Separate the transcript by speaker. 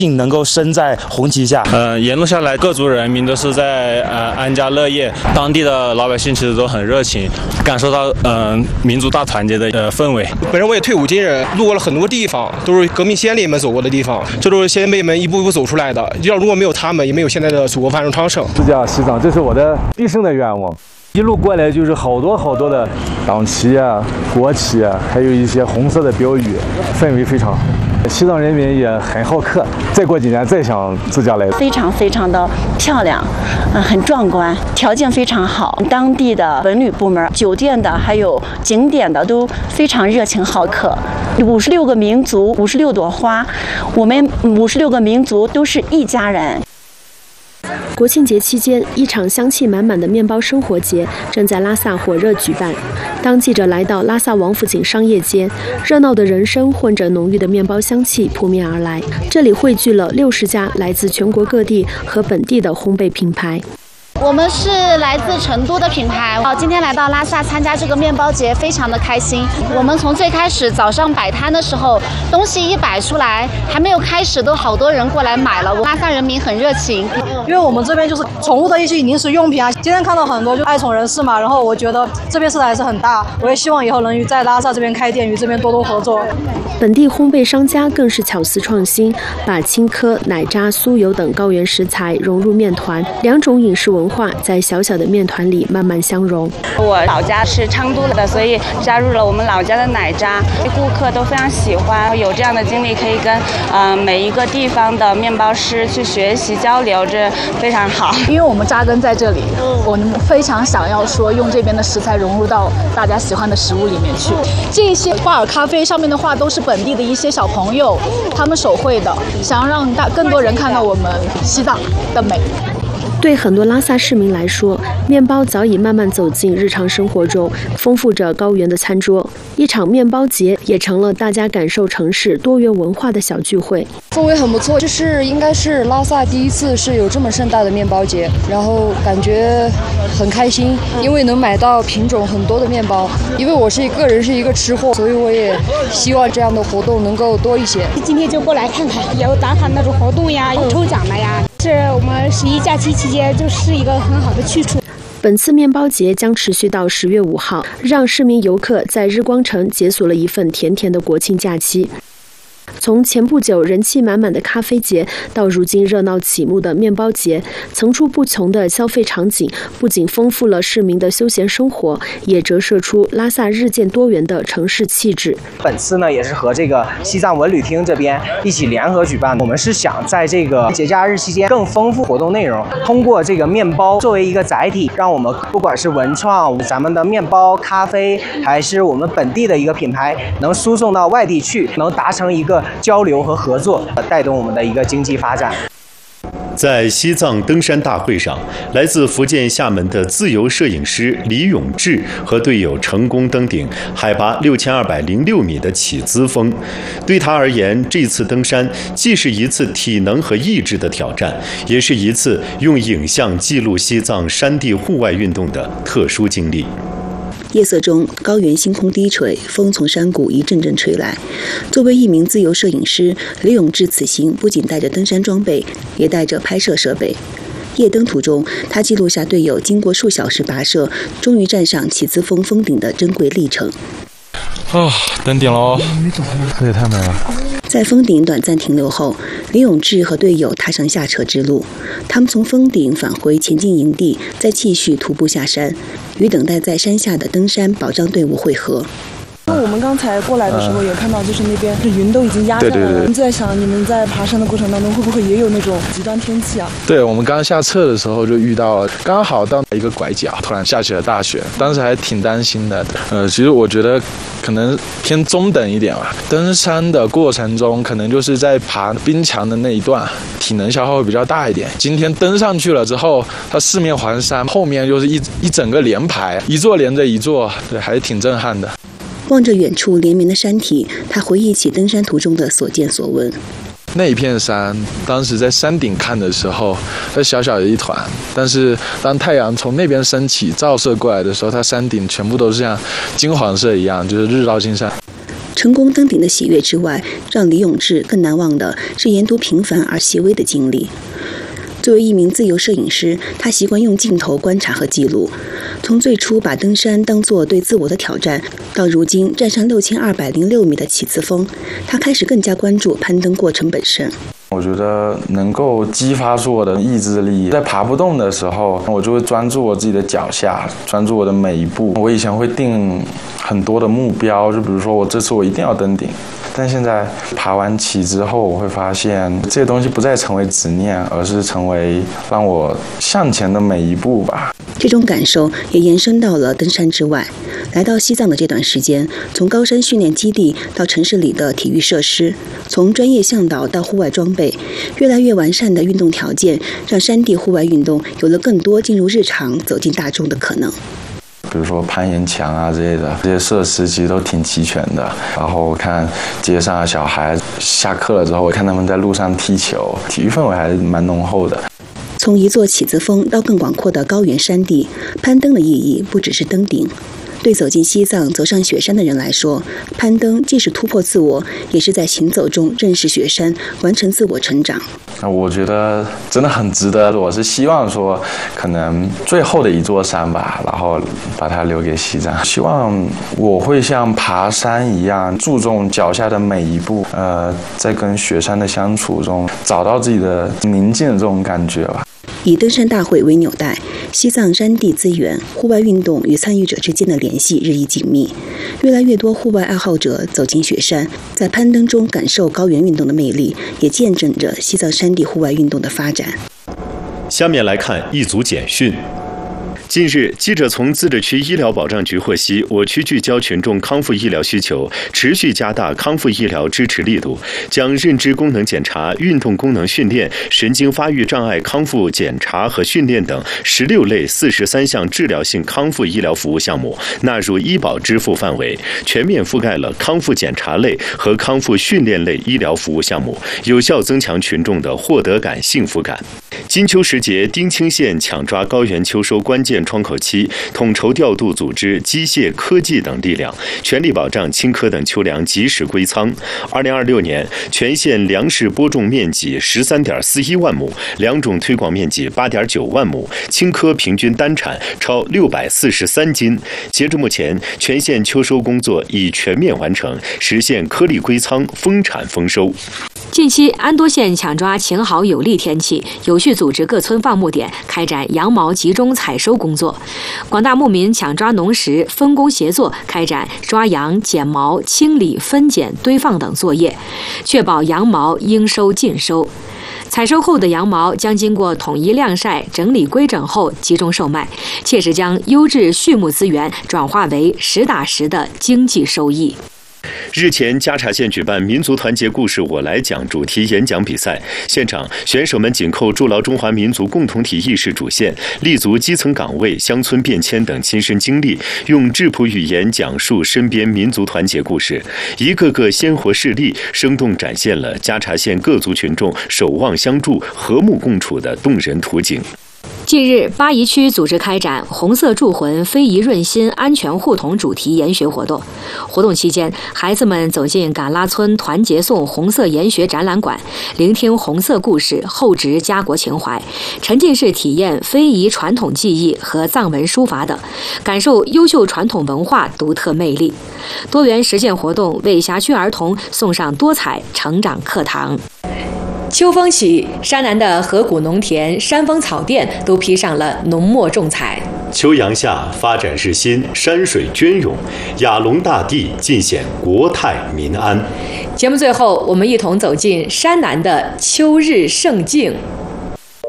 Speaker 1: 能够身在红旗下。
Speaker 2: 沿路下来，各族人民都是在安家乐业，当地的老百姓其实都很热情，感受到民族大团结的氛围。
Speaker 3: 本身我也退伍军人，路过了很多地方，都是革命先烈们走过的地方，这都是先辈们一步一步走出来的。如果没有他们，也没有现在的祖国繁荣昌盛。
Speaker 4: 自驾西藏，这是我的毕生的愿望。一路过来就是好多的党旗啊、国旗啊，还有一些红色的标语，氛围非常好。西藏人民也很好客，再过几年再想自驾来。
Speaker 5: 非常的漂亮，很壮观，条件非常好。当地的文旅部门、酒店的还有景点的都非常热情好客。56个民族，56朵花，我们56个民族都是一家人。
Speaker 6: 国庆节期间，一场香气满满的面包生活节正在拉萨火热举办。当记者来到拉萨王府井商业街，热闹的人声混着浓郁的面包香气扑面而来。这里汇聚了60家来自全国各地和本地的烘焙品牌。
Speaker 7: 我们是来自成都的品牌，今天来到拉萨参加这个面包节，非常的开心。我们从最开始早上摆摊的时候，东西一摆出来，还没有开始都好多人过来买了。拉萨人民很热情，
Speaker 8: 因为我们这边就是宠物的一些零食用品啊。今天看到很多就爱宠人士嘛，然后我觉得这边市场还是很大，我也希望以后能在拉萨这边开店，与这边多多合作。
Speaker 6: 本地烘焙商家更是巧思创新，把青稞、奶渣、酥油等高原食材融入面团，两种饮食文化在小小的面团里慢慢相融。
Speaker 9: 我老家是昌都的，所以加入了我们老家的奶渣，顾客都非常喜欢。有这样的经历，可以跟每一个地方的面包师去学习交流，这非常好。
Speaker 10: 因为我们扎根在这里，我们非常想要说用这边的食材融入到大家喜欢的食物里面去。这些挂耳咖啡上面的话都是本地的一些小朋友他们手绘的，想要让更多人看到我们西藏的美。
Speaker 6: 对很多拉萨市民来说，面包早已慢慢走进日常生活中，丰富着高原的餐桌。一场面包节也成了大家感受城市多元文化的小聚会。
Speaker 11: 氛围很不错，应该是拉萨第一次是有这么盛大的面包节，然后感觉很开心，因为能买到品种很多的面包。因为我是个人是一个吃货，所以我也希望这样的活动能够多一些。
Speaker 12: 今天就过来看看，有打卡那种活动呀，有抽奖的呀。是我们11假期期间就是一个很好的去处。
Speaker 6: 本次面包节将持续到10月5号，让市民游客在日光城解锁了一份甜甜的国庆假期。从前不久人气满满的咖啡节，到如今热闹启幕的面包节，层出不穷的消费场景不仅丰富了市民的休闲生活，也折射出拉萨日渐多元的城市气质。
Speaker 13: 本次呢，也是和这个西藏文旅厅这边一起联合举办的。我们是想在这个节假日期间更丰富活动内容，通过这个面包作为一个载体，让我们不管是文创、咱们的面包、咖啡，还是我们本地的一个品牌，能输送到外地去，能达成一个交流和合作，带动我们的一个经济发展。
Speaker 14: 在西藏登山大会上，来自福建厦门的自由摄影师李永志和队友成功登顶海拔6206米的起姿峰。对他而言，这次登山既是一次体能和意志的挑战，也是一次用影像记录西藏山地户外运动的特殊经历。
Speaker 15: 夜色中，高原星空低垂，风从山谷一阵阵吹来。作为一名自由摄影师，李永志此行不仅带着登山装备，也带着拍摄设备。夜登途中，他记录下队友经过数小时跋涉，终于站上起姿峰峰顶的珍贵历程。
Speaker 2: 登顶喽！
Speaker 4: 这也太美了。
Speaker 15: 在峰顶短暂停留后，李永志和队友踏上下撤之路。他们从峰顶返回前进营地，再继续徒步下山，与等待在山下的登山保障队伍会合。
Speaker 8: 我们刚才过来的时候也看到，就是那边云都已经压下来了。我们在想，你们在爬山的过程当中，会不会也有那种极端天气啊？
Speaker 16: 对，我们刚下撤的时候就遇到了，刚好到一个拐角，突然下起了大雪，当时还挺担心的。其实我觉得可能偏中等一点吧。登山的过程中，可能就是在爬冰墙的那一段，体能消耗会比较大一点。今天登上去了之后，它四面环山，后面就是一整个连排，一座连着一座，对，还是挺震撼的。
Speaker 15: 望着远处连绵的山体，他回忆起登山途中的所见所闻。
Speaker 16: 那一片山，当时在山顶看的时候，它小小的一团，但是当太阳从那边升起照射过来的时候，它山顶全部都是像金黄色一样，就是日照金山。
Speaker 15: 成功登顶的喜悦之外，让李永志更难忘的是沿途平凡而细微的经历。作为一名自由摄影师，他习惯用镜头观察和记录。从最初把登山当作对自我的挑战，到如今站上6206米的起子峰，他开始更加关注攀登过程本身。
Speaker 16: 我觉得能够激发出我的意志力，在爬不动的时候，我就会专注我自己的脚下，专注我的每一步。我以前会定很多的目标，就比如说我这次我一定要登顶。但现在爬完起之后，我会发现这些东西不再成为执念，而是成为让我向前的每一步吧。
Speaker 15: 这种感受也延伸到了登山之外。来到西藏的这段时间，从高山训练基地到城市里的体育设施，从专业向导到户外装备，越来越完善的运动条件，让山地户外运动有了更多进入日常、走进大众的可能。
Speaker 16: 比如说攀岩墙啊之类的，这些设施其实都挺齐全的。然后我看街上的小孩下课了之后，我看他们在路上踢球，体育氛围还是蛮浓厚的。
Speaker 15: 从一座起子峰到更广阔的高原山地，攀登的意义不只是登顶。对走进西藏、走上雪山的人来说，攀登既是突破自我，也是在行走中认识雪山，完成自我成长。
Speaker 16: 我觉得真的很值得。我是希望说，可能最后的一座山吧，然后把它留给西藏。希望我会像爬山一样，注重脚下的每一步，在跟雪山的相处中，找到自己的宁静的这种感觉吧。
Speaker 15: 以登山大会为纽带，西藏山地资源、户外运动与参与者之间的联系日益紧密。越来越多户外爱好者走进雪山，在攀登中感受高原运动的魅力，也见证着西藏山地户外运动的发展。
Speaker 14: 下面来看一组简讯。近日，记者从自治区医疗保障局获悉，我区聚焦群众康复医疗需求，持续加大康复医疗支持力度，将认知功能检查、运动功能训练、神经发育障碍康复检查和训练等16类43项治疗性康复医疗服务项目纳入医保支付范围，全面覆盖了康复检查类和康复训练类医疗服务项目，有效增强群众的获得感、幸福感。金秋时节，丁青县抢抓高原秋收关键窗口期，统筹调度组织机械、科技等力量，全力保障青稞等秋粮及时归仓。2026年，全县粮食播种面积13.41万亩，良种推广面积8.9万亩，青稞平均单产超643斤。截至目前，全县秋收工作已全面完成，实现颗粒归仓、丰产丰收。
Speaker 17: 近期，安多县抢抓晴好有利天气，有序组织各村放牧点开展羊毛集中采收工作。广大牧民抢抓农时，分工协作开展抓羊、剪毛、清理、分拣、堆放等作业，确保羊毛应收尽收。采收后的羊毛将经过统一晾晒、整理规整后集中售卖，切实将优质畜牧资源转化为实打实的经济收益。
Speaker 14: 日前，嘉茶县举办民族团结故事我来讲主题演讲比赛，现场选手们紧扣筑牢中华民族共同体意识主线，立足基层岗位、乡村变迁等亲身经历，用质朴语言讲述身边民族团结故事，一个个鲜活事例，生动展现了嘉茶县各族群众守望相助、和睦共处的动人图景。
Speaker 17: 近日，巴宜区组织开展红色铸魂、非遗润心、安全互同主题研学活动。活动期间，孩子们走进嘎拉村团结颂红色研学展览馆，聆听红色故事，厚植家国情怀，沉浸式体验非遗传统技艺和藏文书法等，感受优秀传统文化独特魅力。多元实践活动为辖区儿童送上多彩成长课堂。秋风起，山南的河谷农田、山峰草甸都披上了浓墨重彩。
Speaker 14: 秋阳下，发展日新，山水隽永，雅隆大地尽显国泰民安。
Speaker 17: 节目最后，我们一同走进山南的秋日胜境。